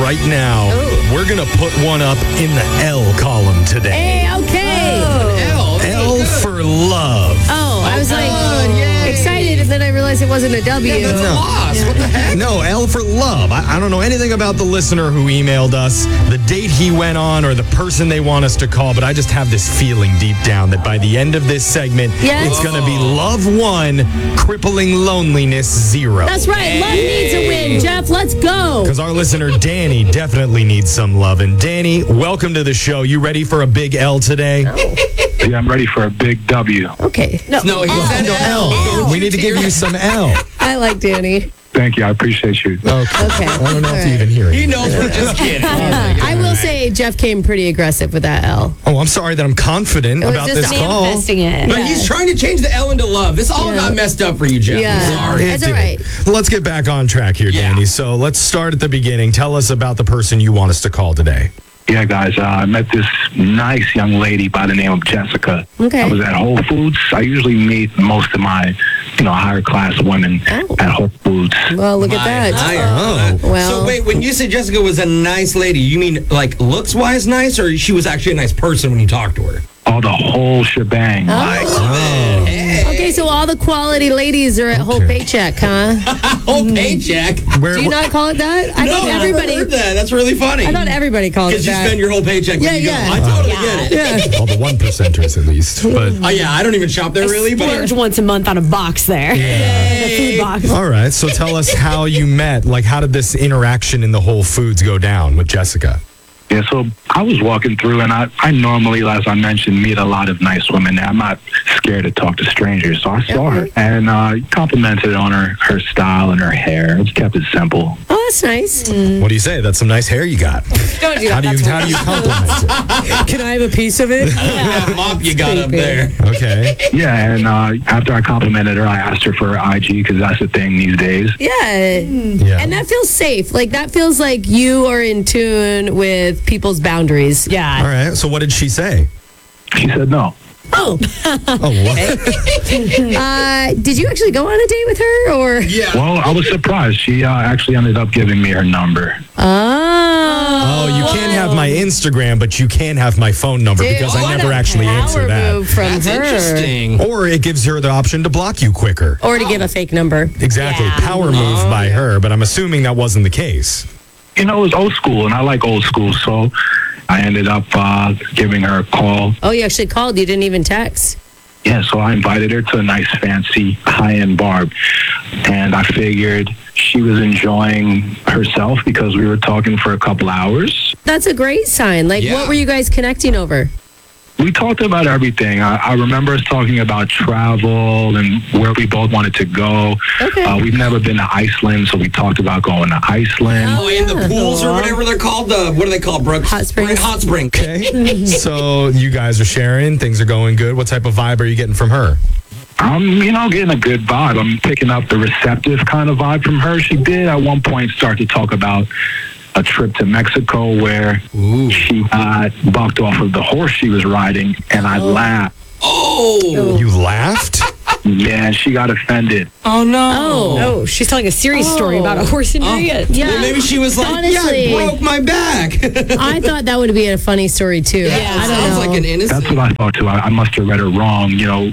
right now. Ooh. We're going to put one up in the L column today. Hey, okay. L for love. Oh, I was like excited, and then I realized it wasn't a W. Yeah, that's a loss. What the heck? No, L for love. I don't know anything about the listener who emailed us, the date he went on, or the person they want us to call, but I just have this feeling deep down that by the end of this segment, Yes. it's going to be love 1, crippling loneliness 0. That's right. Love needs a win, Jeff. Let's go. Because our listener, Danny, definitely needs some love. And Danny, welcome to the show. You ready for a big L today? Yeah, I'm ready for a big W. Okay. No, he said L. We need to give you some L. I like Danny. Thank you. I appreciate you. Okay. Okay. I don't know if All you even right. hear He it. knows we're just kidding. I will say Jeff came pretty aggressive with that L. Oh, I'm sorry that I'm confident was about just this call. Manifesting it. But he's trying to change the L into love. This all got messed up for you, Jeff. Yeah. I'm sorry. That's It all right. did. Let's get back on track here, Yeah. Danny. So let's start at the beginning. Tell us about the person you want us to call today. Yeah, guys, I met this nice young lady by the name of Jessica. Okay. I was at Whole Foods. I usually meet most of my, higher class women at Whole Foods. Well, look at that. Oh. Well, So wait, when you say Jessica was a nice lady, you mean like looks-wise nice, or she was actually a nice person when you talked to her? Oh, the whole shebang. okay, so all the quality ladies are at Whole Paycheck, huh? Whole paycheck. Where, Do you not call it that? I No, thought I never heard that. That's really funny. I thought everybody called it Because you that. spend your whole paycheck when Yeah, you go. yeah. I totally get it. Yeah. Well, the 1 percenters at least. But Oh, yeah, I don't even shop there really, Splurge but once a month on a box there. The food box. all right. So tell us how you met. Like, how did this interaction in the Whole Foods go down with Jessica? Yeah, so I was walking through, and I normally, as I mentioned, meet a lot of nice women. I'm not scared to talk to strangers, so I saw her and complimented on her style and her hair. I just kept it simple. Oh, that's nice. What do you say? That's some nice hair you got. Don't do How that. do you compliment it? Can I have a piece of it? that mop you got up Creepy. there. Okay. Yeah, and after I complimented her, I asked her for her IG because that's the thing these days. Yeah. Yeah. And that feels safe. Like, that feels like you are in tune with people's boundaries. All Yeah. right. So what did she say? She said no. Oh, Oh, what? did you actually go on a date with her, or? Yeah. Well, I was surprised. She actually ended up giving me her number. Oh, you can't have my Instagram, but you can have my phone number because I What never a actually answer power that. move from That's her. interesting. Or it gives her the option to block you quicker. Or to give a fake number. Exactly. Yeah. Power move by her, but I'm assuming that wasn't the case. It was old school, and I like old school, so I ended up giving her a call. Oh, you actually called. You didn't even text. Yeah, so I invited her to a nice, fancy, high-end bar, and I figured she was enjoying herself because we were talking for a couple hours. That's a great sign. Like, Yeah. what were you guys connecting over? We talked about everything. I remember us talking about travel and where we both wanted to go. Okay. We've never been to Iceland, so we talked about going to Iceland. Oh, in the pools or whatever they're called. What are they called, Brooke? Hot springs. Hot spring. Okay. So you guys are sharing. Things are going good. What type of vibe are you getting from her? I'm, getting a good vibe. I'm picking up the receptive kind of vibe from her. She did at one point start to talk about a trip to Mexico where she got bucked off of the horse she was riding, and I laughed. Oh. You laughed? Yeah, she got offended. Oh, no. Oh, she's telling a serious story about a horse injury. Yeah. Well, maybe she was like, Honestly, yeah, I broke my back. I thought that would be a funny story, too. I don't Sounds know. like an innocent. That's what I thought too. I must have read it wrong.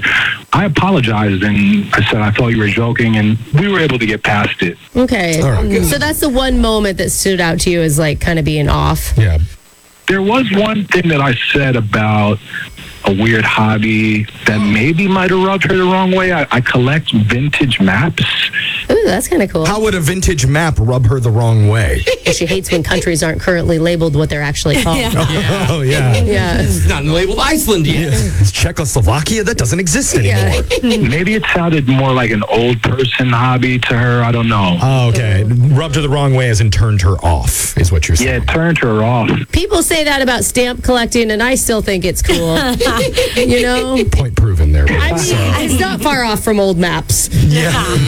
I apologized and I said I thought you were joking, and we were able to get past it. Okay. All right, good. So that's the one moment that stood out to you as, like, kind of being off. Yeah. There was one thing that I said about a weird hobby that maybe might have rubbed her the wrong way. I collect vintage maps. Ooh, that's kind of cool. How would a vintage map rub her the wrong way? She hates when countries aren't currently labeled what they're actually called. Oh, yeah. Yeah. It's not labeled Iceland yet. Czechoslovakia? That doesn't exist anymore. Maybe it sounded more like an old person hobby to her. I don't know. Oh, okay. Rubbed her the wrong way as in turned her off, is what you're Yeah, saying. it turned her off. People say that about stamp collecting, and I still think it's cool. You know? Point proven there. I mean, it's not far off from old maps. Yeah.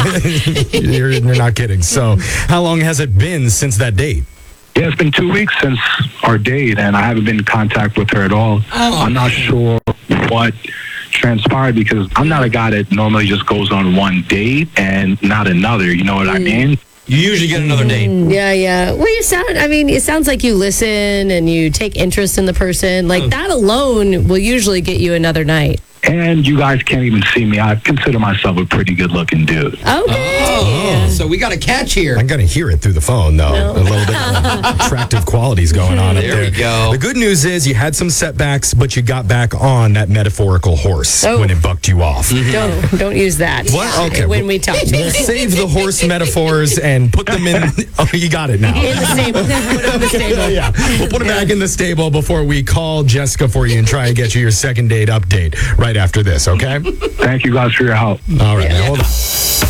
you're not kidding. So, how long has it been since that date? Yeah, it's been 2 weeks since our date, and I haven't been in contact with her at all. I'm not sure what transpired because I'm not a guy that normally just goes on one date and not another. You know what I mean? you usually get another date. Yeah. Well, it sounds like you listen and you take interest in the person. Like that alone will usually get you another night. And you guys can't even see me. I consider myself a pretty good-looking dude. Okay. Oh, so we got a catch here. I'm going to hear it through the phone, though. No. A little bit of attractive qualities going on up there. There we go. The good news is you had some setbacks, but you got back on that metaphorical horse when it bucked you off. Don't use that. What? Okay. When we talk. We'll save the horse metaphors and put them in. Oh, you got it now. In the stable. Put it in the stable. Yeah, we'll put it back in the stable before we call Jessica for you and try and get you your second date update right after this, okay? Thank you guys for your help. All right, man, hold on.